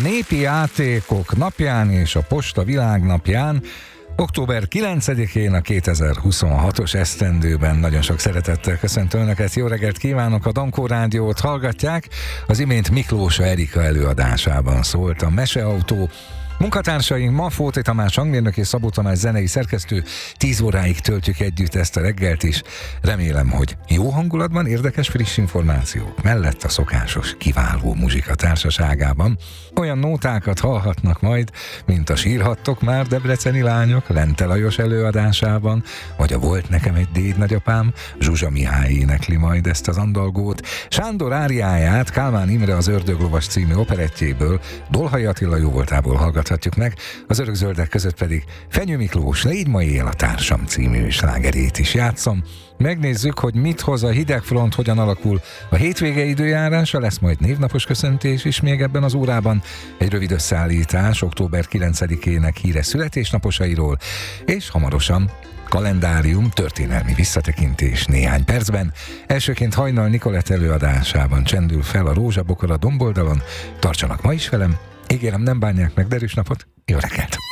népi játékok napján és a posta világnapján, október 9-én a 2026-os esztendőben nagyon sok szeretettel köszöntöm Önöket, jó reggelt kívánok, a Dankó Rádiót hallgatják, az imént Miklósa Erika előadásában szólt a Meseautó. Munkatársaink ma Fóti Tamás hangmérnök és Szabó Tamás zenei szerkesztő, 10 óráig töltjük együtt ezt a reggelt is. Remélem, hogy jó hangulatban, érdekes friss információk mellett a szokásos kiváló muzsika társaságában olyan nótákat hallhatnak majd, mint a Sírhattok már debreceni lányok Lente Lajos előadásában, vagy a Volt nekem egy déd nagyapám, Zsuzsa Mihály énekli majd ezt az andalgót. Sándor áriáját Kálmán Imre az Ördöglovas című operettjéből, Dolhai Attila jóvoltából hallgathatjuk meg, az Örökzöldek között pedig Fenyő Miklós Légy ma él a társam című slágerét is játszom. Megnézzük, hogy mit hoz a hidegfront, hogyan alakul a hétvége időjárása, lesz majd névnapos köszöntés is még ebben az órában, egy rövid összeállítás október 9-ének híres születésnaposairól, és hamarosan kalendárium, történelmi visszatekintés néhány percben. Elsőként Hajnal Nikolett előadásában csendül fel a rózsabokor a domboldalon. Tartsanak ma is velem, ígérem, nem bánják meg, derűs napot, jó reggelt!